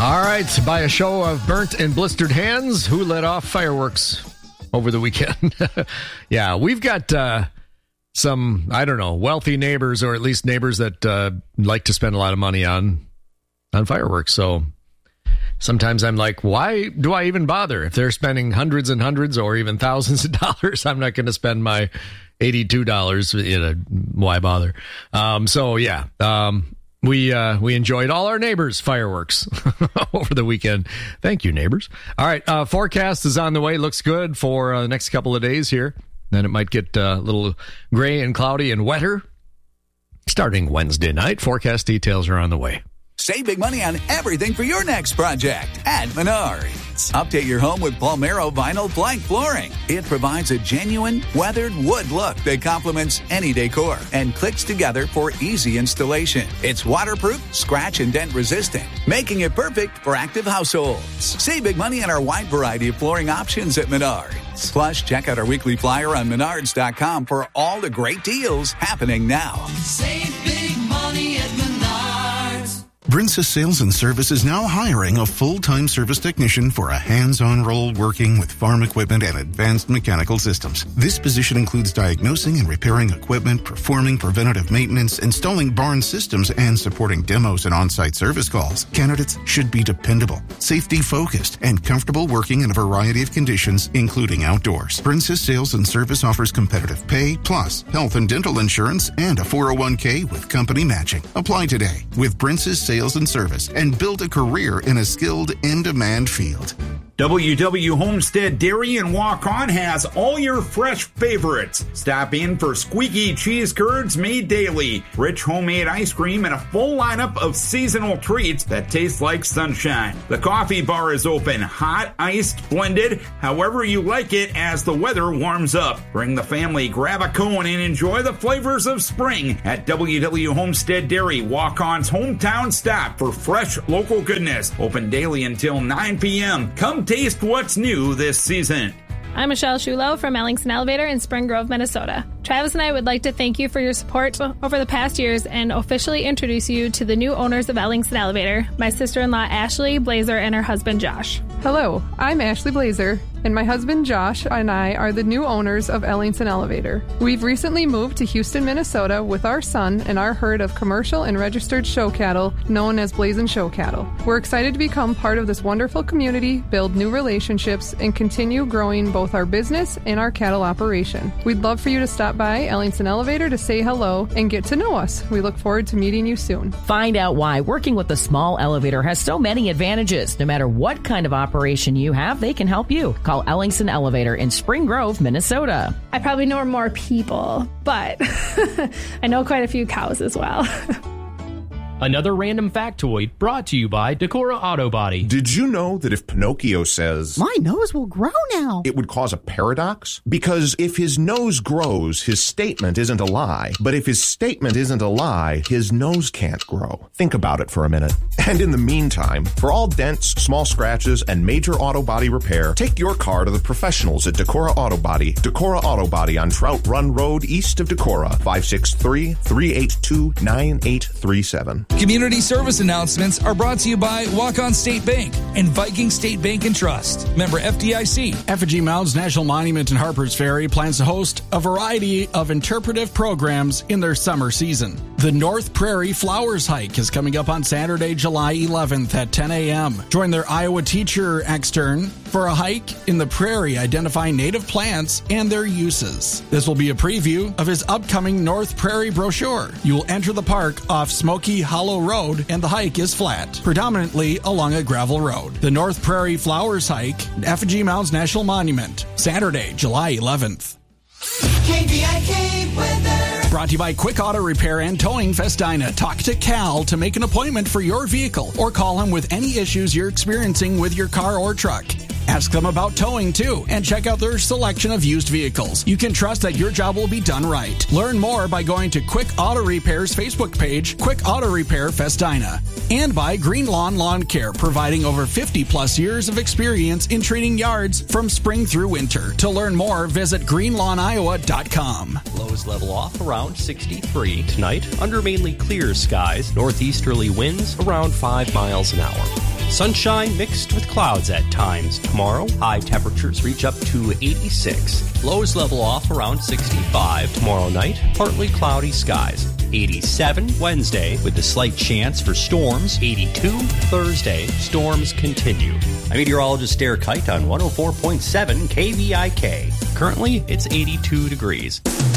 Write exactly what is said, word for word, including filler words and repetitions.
All right, by a show of burnt and blistered hands, who let off fireworks over the weekend? Yeah, we've got uh, some, I don't know, wealthy neighbors, or at least neighbors that uh, like to spend a lot of money on on fireworks. So sometimes I'm like, why do I even bother? If they're spending hundreds and hundreds or even thousands of dollars, I'm not going to spend my eighty-two dollars. You know, why bother? Um, so, yeah, um, we uh, we enjoyed all our neighbors' fireworks over the weekend. Thank you, neighbors. All right, uh, forecast is on the way. Looks good for uh, the next couple of days here. Then it might get uh, a little gray and cloudy and wetter starting Wednesday night. Forecast details are on the way. Save big money on everything for your next project at Menards. Update your home with Palmero Vinyl Plank Flooring. It provides a genuine, weathered wood look that complements any decor and clicks together for easy installation. It's waterproof, scratch and dent resistant, making it perfect for active households. Save big money on our wide variety of flooring options at Menards. Plus, check out our weekly flyer on menards dot com for all the great deals happening now. Save big money at Menards. Brinsis Sales and Service is now hiring a full-time service technician for a hands-on role working with farm equipment and advanced mechanical systems. This position includes diagnosing and repairing equipment, performing preventative maintenance, installing barn systems, and supporting demos and on-site service calls. Candidates should be dependable, safety-focused, and comfortable working in a variety of conditions, including outdoors. Brinsis Sales and Service offers competitive pay, plus health and dental insurance, and a four oh one k with company matching. Apply today with Brinsis Sales and Service and build a career in a skilled, in-demand field. W W Homestead Dairy and Walk-On has all your fresh favorites. Stop in for squeaky cheese curds made daily, rich homemade ice cream, and a full lineup of seasonal treats that taste like sunshine. The coffee bar is open, hot, iced, blended, however you like it as the weather warms up. Bring the family, grab a cone, and enjoy the flavors of spring at W W Homestead Dairy, Walk-On's hometown stop for fresh local goodness. Open daily until nine p.m. Come taste what's new this season. I'm Michelle Shulo from Ellingson Elevator in Spring Grove, Minnesota. Travis and I would like to thank you for your support over the past years and officially introduce you to the new owners of Ellingson Elevator, my sister-in-law Ashley Blazer and her husband Josh. Hello, I'm Ashley Blazer, and my husband Josh and I are the new owners of Ellingson Elevator. We've recently moved to Houston, Minnesota with our son and our herd of commercial and registered show cattle known as Blazin' Show Cattle. We're excited to become part of this wonderful community, build new relationships, and continue growing both our business and our cattle operation. We'd love for you to stop by Ellingson Elevator to say hello and get to know us. We look forward to meeting you soon. Find out why working with a small elevator has so many advantages. No matter what kind of operation you have, they can help you. Call Ellingson Elevator in Spring Grove, Minnesota. I probably know more people, but I know quite a few cows as well. Another random factoid brought to you by Decorah Auto Body. Did you know that if Pinocchio says, "My nose will grow now," it would cause a paradox? Because if his nose grows, his statement isn't a lie. But if his statement isn't a lie, his nose can't grow. Think about it for a minute. And in the meantime, for all dents, small scratches, and major auto body repair, take your car to the professionals at Decorah Auto Body. Decorah Auto Body on Trout Run Road, east of Decorah. five six three, three eight two, nine eight three seven. Community service announcements are brought to you by Walk-On State Bank and Viking State Bank and Trust. Member F D I C. Effigy Mounds National Monument in Harpers Ferry plans to host a variety of interpretive programs in their summer season. The North Prairie Flowers Hike is coming up on Saturday, July eleventh at ten a.m. Join their Iowa teacher extern for a hike in the prairie identifying native plants and their uses. This will be a preview of his upcoming North Prairie brochure. You will enter the park off Smoky Hollow Road, and the hike is flat, predominantly along a gravel road. The North Prairie Flowers Hike, Effigy Mounds National Monument, Saturday, July eleventh. K B I K weather. Brought to you by Quick Auto Repair and Towing Festina. Talk to Cal to make an appointment for your vehicle or call him with any issues you're experiencing with your car or truck. Ask them about towing, too, and check out their selection of used vehicles. You can trust that your job will be done right. Learn more by going to Quick Auto Repair's Facebook page, Quick Auto Repair Festina. And by Green Lawn Lawn Care, providing over fifty plus years of experience in treating yards from spring through winter. To learn more, visit green lawn iowa dot com. Lows level off around sixty-three. Tonight, under mainly clear skies, northeasterly winds around five miles an hour. Sunshine mixed with clouds at times. Tomorrow, high temperatures reach up to eighty-six. Lows level off around sixty-five. Tomorrow night, partly cloudy skies. eighty-seven Wednesday with a slight chance for storms. eighty-two Thursday, storms continue. I'm meteorologist Derek Kite on one oh four point seven K V I K. Currently, it's eighty-two degrees.